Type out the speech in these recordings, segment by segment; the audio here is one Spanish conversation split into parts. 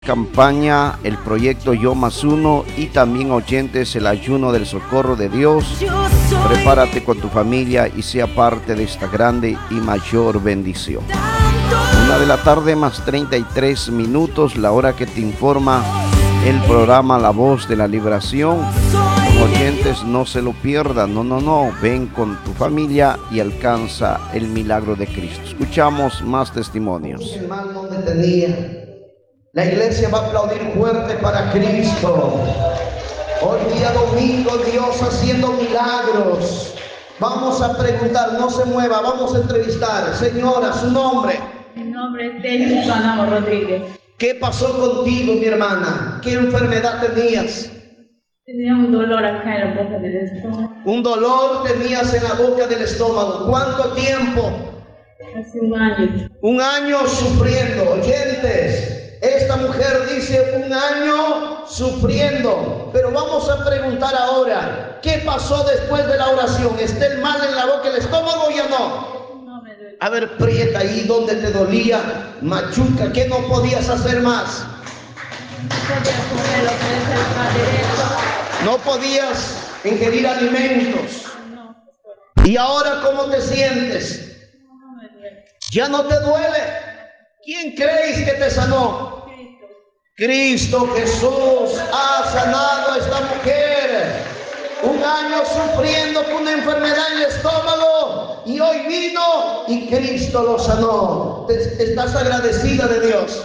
Campaña, el proyecto Yo Más Uno y también oyentes el ayuno del socorro de Dios. Prepárate con tu familia y sea parte de esta grande y mayor bendición. 1:00 más 33 minutos, la hora que te informa el programa La Voz de la Liberación. Los oyentes no se lo pierdan, no, ven con tu familia y alcanza el milagro de Cristo. Escuchamos más testimonios. El mal donde tenía. La iglesia va a aplaudir fuerte para Cristo. Hoy día domingo, Dios haciendo milagros. Vamos a preguntar, no se mueva, vamos a entrevistar. Señora, su nombre. Mi nombre es Tenchi Panamo Rodríguez. ¿Qué pasó contigo, mi hermana? ¿Qué enfermedad tenías? Tenía un dolor acá en la boca del estómago. Un dolor tenías en la boca del estómago. ¿Cuánto tiempo? Hace un año. Un año sufriendo. Oyentes, esta mujer dice 1 año sufriendo. Pero vamos a preguntar ahora, ¿qué pasó después de la oración? ¿Está el mal en la boca del estómago o ya no? No me duele. A ver, prieta ahí donde te dolía, machuca, ¿qué no podías hacer más? No podía comer lo que es el pan derecho. No podías ingerir alimentos. No. ¿Y ahora cómo te sientes? No me duele. ¿Ya no te duele? ¿Quién creéis que te sanó? Cristo. Cristo Jesús ha sanado a esta mujer. 1 año sufriendo con una enfermedad en el estómago y hoy vino y Cristo lo sanó. ¿Estás agradecida de Dios?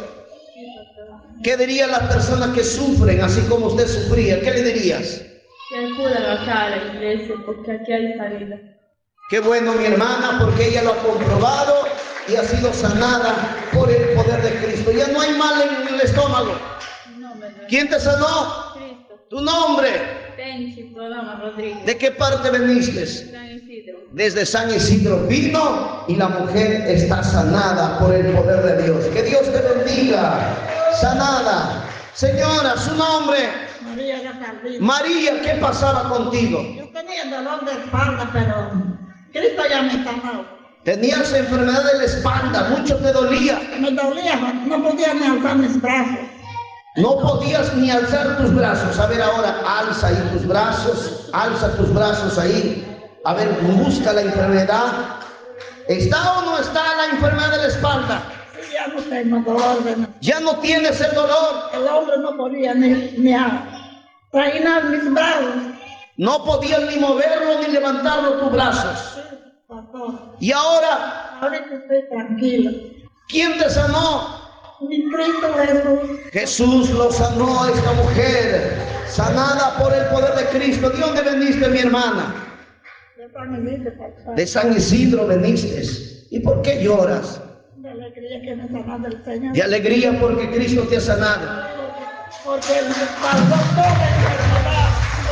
¿Qué dirían las personas que sufren así como usted sufría? ¿Qué le dirías? Que acudan acá a la iglesia porque aquí hay salida. Qué bueno, mi hermana, porque ella lo ha comprobado y ha sido sanada por el poder de Cristo. Ya no hay mal en el estómago. No me duele. ¿Quién te sanó? Cristo. Tu nombre. Tenchi Panamo Rodríguez. ¿De qué parte veniste? San Isidro. Desde San Isidro vino y la mujer está sanada por el poder de Dios. Que Dios te bendiga. Sanada. Señora, su nombre. María Gasaldino. María, ¿qué pasaba contigo? Yo tenía dolor de espalda, pero Cristo ya me sanó. Tenías enfermedad de la espalda, mucho te dolía. Me dolía, no podía ni alzar mis brazos. No podías ni alzar tus brazos. A ver ahora, alza ahí tus brazos, alza tus brazos ahí. A ver, busca la enfermedad. ¿Está o no está la enfermedad de la espalda? Sí, ya no tengo dolor. Ya no tienes el dolor. El hombre no podía ni trainar mis brazos. No podías ni moverlo ni levantarlo tus brazos. Pastor, Y ahora, ahorita estoy tranquila. ¿quién te sanó? Mi Cristo Jesús. Jesús lo sanó a esta mujer, sanada por el poder de Cristo. ¿De dónde veniste, mi hermana? De San Isidro, pastor. De San Isidro veniste. ¿Y por qué lloras? De alegría que me sanó el Señor. De alegría porque Cristo te ha sanado. Porque el pastor toda enfermedad me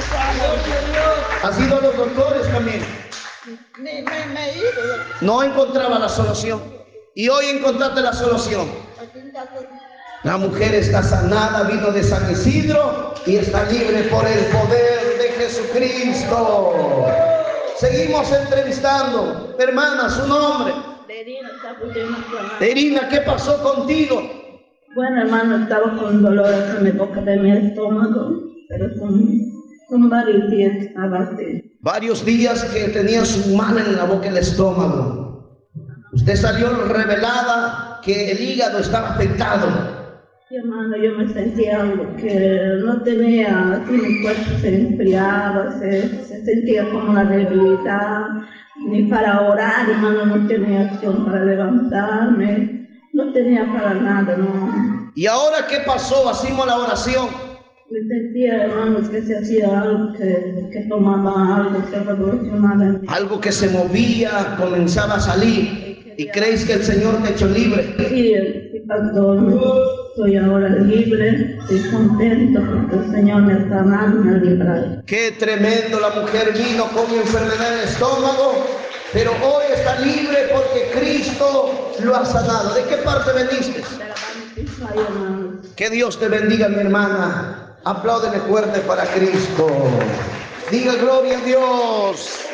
sana. ¿Has ido a los doctores también? Me he ido. No encontraba la solución. Y hoy encontraste la solución. Aquí en casa. La mujer está sanada, vino de San Isidro y está libre por el poder de Jesucristo. Seguimos entrevistando. Hermana, su nombre. Derina Chapulín. Erina, ¿qué pasó contigo? Bueno, hermano, estaba con dolor acá en la boca de mi estómago, pero son varios días abaste. Varios días que tenía su mano en la boca del estómago. Usted salió revelada que el hígado estaba afectado. Sí, hermano, yo me sentía algo que no tenía, así mi cuerpo se enfriaba, se sentía como una debilidad, ni para orar, hermano, no tenía acción para levantarme, no tenía para nada, no. ¿Y ahora qué pasó? Hacimos la oración. Me sentía, hermanos, que se hacía algo, que tomaba algo, que revolucionaba en mí. Algo que se movía, comenzaba a salir. ¿Y creéis que el Señor te echó libre? Sí, pastor, soy ahora libre, estoy contento porque el Señor me ha sanado, me ha librado. Qué tremendo, la mujer vino con enfermedad en el estómago, pero hoy está libre porque Cristo lo ha sanado. ¿De qué parte veniste? De la Bautista, hermanos. Que Dios te bendiga, mi hermana. Apláudele fuerte para Cristo. Diga gloria a Dios.